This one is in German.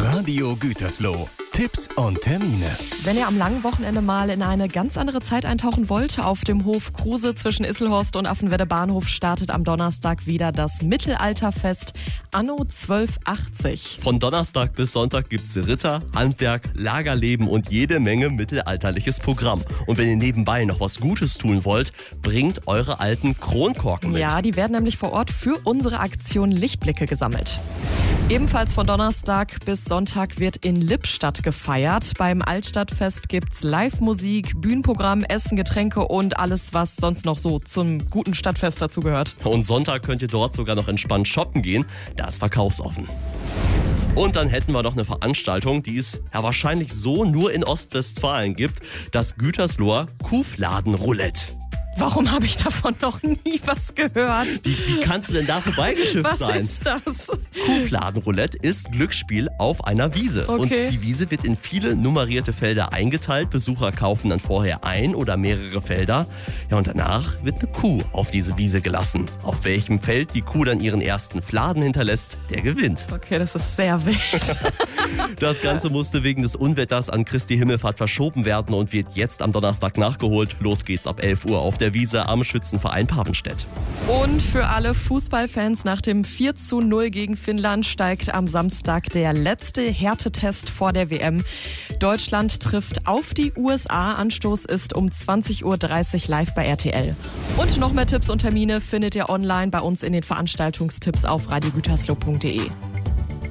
Radio Gütersloh. Tipps und Termine. Wenn ihr am langen Wochenende mal in eine ganz andere Zeit eintauchen wollt, auf dem Hof Kruse zwischen Isselhorst und Affenwedde Bahnhof startet am Donnerstag wieder das Mittelalterfest Anno 1280. Von Donnerstag bis Sonntag gibt's Ritter, Handwerk, Lagerleben und jede Menge mittelalterliches Programm. Und wenn ihr nebenbei noch was Gutes tun wollt, bringt eure alten Kronkorken mit. Ja, die werden nämlich vor Ort für unsere Aktion Lichtblicke gesammelt. Ebenfalls von Donnerstag bis Sonntag wird in Lippstadt gefeiert. Beim Altstadtfest gibt's Live-Musik, Bühnenprogramm, Essen, Getränke und alles, was sonst noch so zum guten Stadtfest dazugehört. Und Sonntag könnt ihr dort sogar noch entspannt shoppen gehen. Da ist verkaufsoffen. Und dann hätten wir noch eine Veranstaltung, die es ja wahrscheinlich so nur in Ostwestfalen gibt. Das Gütersloher Kuhfladen-Roulette. Warum habe ich davon noch nie was gehört? Wie kannst du denn da vorbeigeschifft sein? Was ist das? Kuhfladenroulette ist Glücksspiel auf einer Wiese. Okay. Und die Wiese wird in viele nummerierte Felder eingeteilt. Besucher kaufen dann vorher ein oder mehrere Felder. Ja, und danach wird eine Kuh auf diese Wiese gelassen. Auf welchem Feld die Kuh dann ihren ersten Fladen hinterlässt, der gewinnt. Okay, das ist sehr wild. Das Ganze musste wegen des Unwetters an Christi Himmelfahrt verschoben werden und wird jetzt am Donnerstag nachgeholt. Los geht's ab 11 Uhr auf der Wiese am Schützenverein Papenstedt. Und für alle Fußballfans, nach dem 4:0 gegen Finnland steigt am Samstag der letzte Härtetest vor der WM. Deutschland trifft auf die USA. Anstoß ist um 20:30 Uhr live bei RTL. Und noch mehr Tipps und Termine findet ihr online bei uns in den Veranstaltungstipps auf radiogütersloh.de.